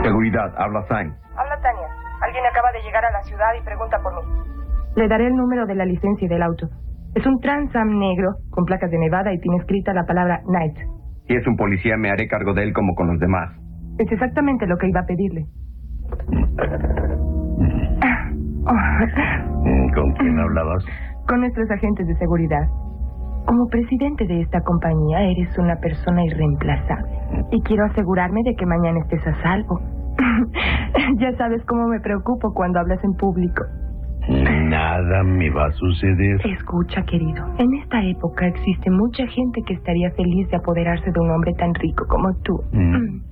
Seguridad, habla Sainz. Habla Tania. Alguien acaba de llegar a la ciudad y pregunta por mí. Le daré el número de la licencia y del auto. Es un Trans Am negro, con placas de Nevada y tiene escrita la palabra Night. Si es un policía, me haré cargo de él como con los demás. Es exactamente lo que iba a pedirle. ¿Con quién hablabas? Con nuestros agentes de seguridad. Como presidente de esta compañía, eres una persona irreemplazable. Y quiero asegurarme de que mañana estés a salvo. Ya sabes cómo me preocupo cuando hablas en público. Nada me va a suceder. Escucha, querido. En esta época existe mucha gente que estaría feliz de apoderarse de un hombre tan rico como tú.